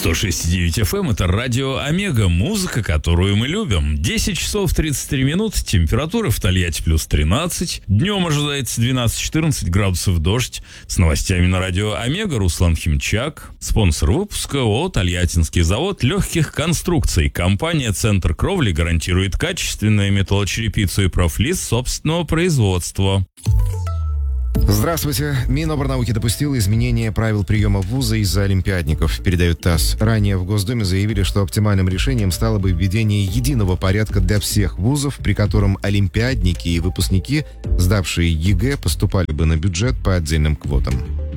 106,9 FM — это радио Омега, музыка, которую мы любим. 10 часов 33 минуты, температура в Тольятти плюс 13, днем ожидается 12-14 градусов, дождь. С новостями на радио Омега Руслан Химчак. Спонсор выпуска ООО «Тольяттинский завод легких конструкций». Компания «Центр кровли» гарантирует качественную металлочерепицу и профлиз собственного производства. Здравствуйте. Миноборнауки допустила изменение правил приема в вузы из-за олимпиадников, передает ТАСС. Ранее в Госдуме заявили, что оптимальным решением стало бы введение единого порядка для всех вузов, при котором олимпиадники и выпускники, сдавшие ЕГЭ, поступали бы на бюджет по отдельным квотам.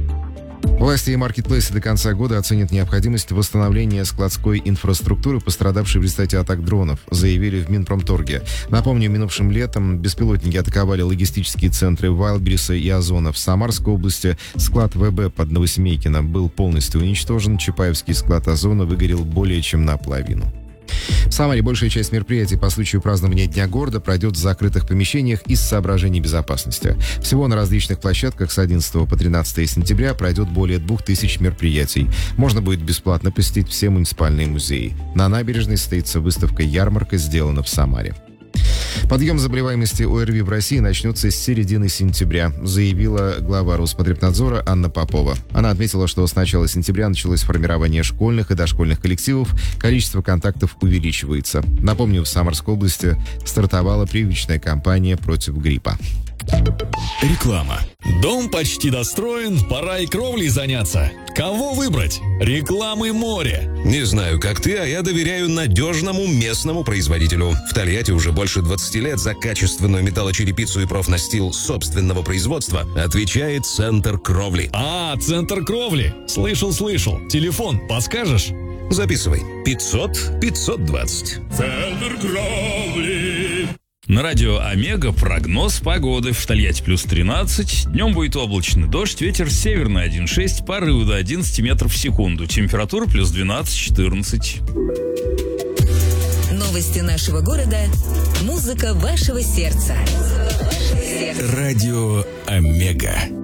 Власти и маркетплейсы до конца года оценят необходимость восстановления складской инфраструктуры, пострадавшей в результате атак дронов, заявили в Минпромторге. Напомню, минувшим летом беспилотники атаковали логистические центры Вайлдберриса и Озона в Самарской области. Склад ВБ под Новосемейкино был полностью уничтожен. Чапаевский склад Озона выгорел более чем наполовину. В Самаре большая часть мероприятий по случаю празднования Дня города пройдет в закрытых помещениях из соображений безопасности. Всего на различных площадках с 11 по 13 сентября пройдет более 2000 мероприятий. Можно будет бесплатно посетить все муниципальные музеи. На набережной состоится выставка-ярмарка «Сделано в Самаре». Подъем заболеваемости ОРВИ в России начнется с середины сентября, заявила глава Роспотребнадзора Анна Попова. Она отметила, что с начала сентября началось формирование школьных и дошкольных коллективов, количество контактов увеличивается. Напомню, в Самарской области стартовала прививочная кампания против гриппа. Реклама. Дом почти достроен, пора и кровлей заняться. Кого выбрать? Рекламы море. Не знаю, как ты, а я доверяю надежному местному производителю. В Тольятти уже больше 20 лет за качественную металлочерепицу и профнастил собственного производства отвечает «Центр кровли». «Центр кровли». Слышал. Телефон подскажешь? Записывай. 500-520. Центр кровли. На радио Омега прогноз погоды. В Тольятти плюс 13, днем будет облачный дождь, ветер северный 1,6, порывы до 11 метров в секунду, температура плюс 12-14. Новости нашего города, музыка вашего сердца. Радио Омега.